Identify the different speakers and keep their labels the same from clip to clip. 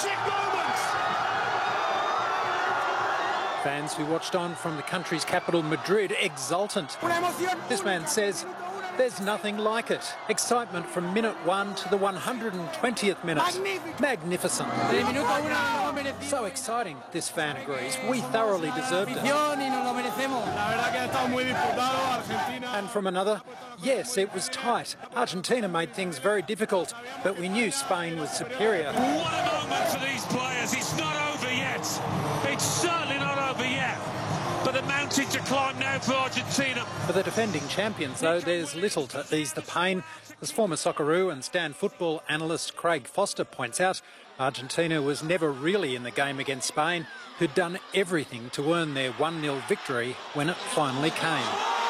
Speaker 1: magic moment!
Speaker 2: Fans who watched on from the country's capital, Madrid, exultant. This man says there's nothing like it. Excitement from minute 1 to the 120th minute. Magnificent. So exciting, this fan agrees. We thoroughly deserved it. And from another, yes, it was tight. Argentina made things very difficult, but we knew Spain was superior.
Speaker 3: What a moment for these players. It's not over yet. It's certainly not over yet. But the mountain to climb now for Argentina.
Speaker 2: For the defending champions, though, there's little to ease the pain. As former Socceroo and Stan football analyst Craig Foster points out, Argentina was never really in the game against Spain, who'd done everything to earn their 1-0 victory when it finally came.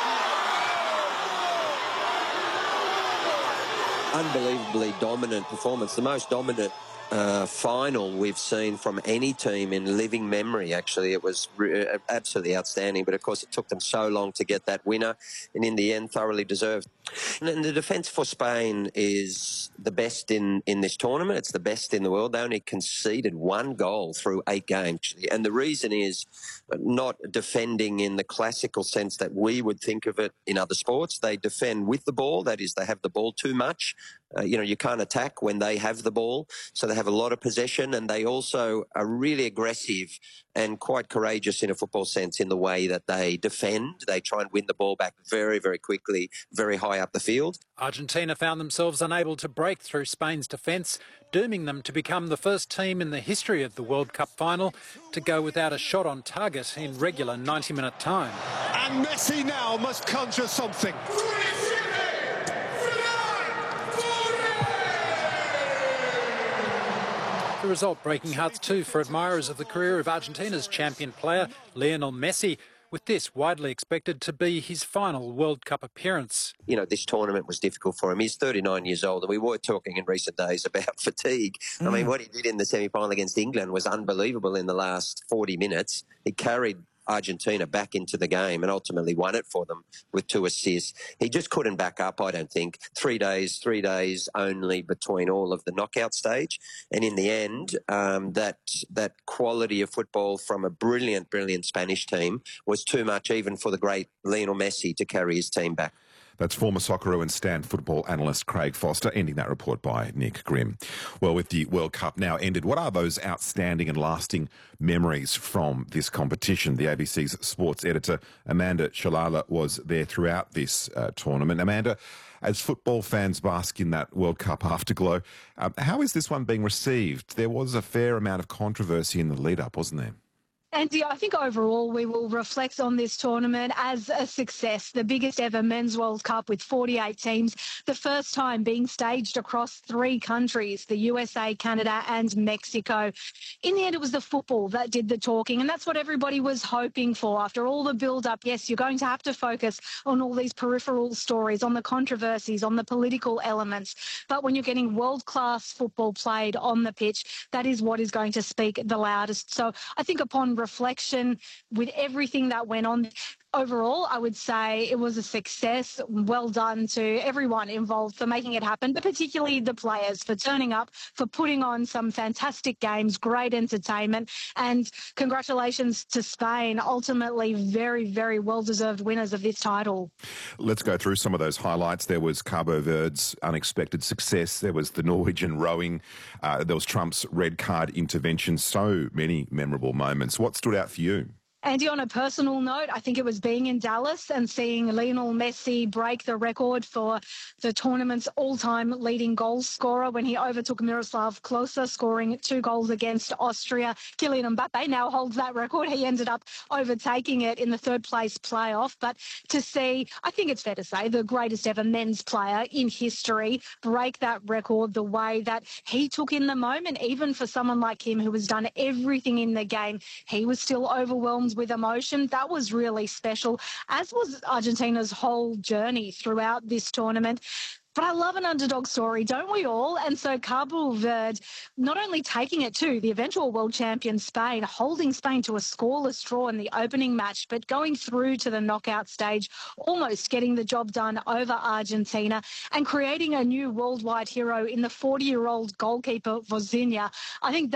Speaker 4: Unbelievably dominant performance, the most dominant final we've seen from any team in living memory, actually. It was absolutely outstanding, but of course it took them so long to get that winner, and in the end thoroughly deserved. And the defence for Spain is the best in this tournament. It's the best in the world. They only conceded 1 goal through 8 games, and the reason is not defending in the classical sense that we would think of it in other sports. They defend with the ball, that is, they have the ball too much. You can't attack when they have the ball, so they have a lot of possession, and they also are really aggressive and quite courageous in a football sense in the way that they defend. They try and win the ball back very, very quickly, very high up the field.
Speaker 2: Argentina found themselves unable to break through Spain's defence, dooming them to become the first team in the history of the World Cup final to go without a shot on target in regular 90-minute time.
Speaker 1: And Messi now must conjure something.
Speaker 2: The result breaking hearts too for admirers of the career of Argentina's champion player, Lionel Messi, with this widely expected to be his final World Cup appearance.
Speaker 4: This tournament was difficult for him. He's 39 years old, and we were talking in recent days about fatigue. I mean, what he did in the semi-final against England was unbelievable in the last 40 minutes. He carried Argentina back into the game and ultimately won it for them with 2 assists. He just couldn't back up, I don't think. 3 days only between all of the knockout stage. And in the end, that quality of football from a brilliant Spanish team was too much even for the great Lionel Messi to carry his team back.
Speaker 5: That's former Socceroo and Stan football analyst Craig Foster, ending that report by Nick Grimm. Well, with the World Cup now ended, what are those outstanding and lasting memories from this competition? The ABC's sports editor, Amanda Shalala, was there throughout this tournament. Amanda, as football fans bask in that World Cup afterglow, how is this one being received? There was a fair amount of controversy in the lead-up, wasn't there?
Speaker 6: Andy, I think overall we will reflect on this tournament as a success, the biggest ever men's World Cup with 48 teams, the first time being staged across 3 countries, the USA, Canada and Mexico. In the end, it was the football that did the talking, and that's what everybody was hoping for. After all the build-up, yes, you're going to have to focus on all these peripheral stories, on the controversies, on the political elements, but when you're getting world-class football played on the pitch, that is what is going to speak the loudest. So I think upon reflection with everything that went on, overall, I would say it was a success. Well done to everyone involved for making it happen, but particularly the players for turning up, for putting on some fantastic games, great entertainment, and congratulations to Spain, ultimately very, very well-deserved winners of this title.
Speaker 5: Let's go through some of those highlights. There was Cabo Verde's unexpected success. There was the Norwegian rowing. There was Trump's red card intervention. So many memorable moments. What stood out for you?
Speaker 6: Andy, on a personal note, I think it was being in Dallas and seeing Lionel Messi break the record for the tournament's all-time leading goal scorer when he overtook Miroslav Klose, scoring 2 goals against Austria. Kylian Mbappe now holds that record. He ended up overtaking it in the 3rd place playoff. But to see, I think it's fair to say, the greatest ever men's player in history break that record the way that he took in the moment, even for someone like him who has done everything in the game, he was still overwhelmed with emotion. That was really special, as was Argentina's whole journey throughout this tournament. But I love an underdog story, don't we all? And so Cabo Verde not only taking it to the eventual world champion Spain, holding Spain to a scoreless draw in the opening match, but going through to the knockout stage, almost getting the job done over Argentina and creating a new worldwide hero in the 40-year-old goalkeeper Vozinha. I think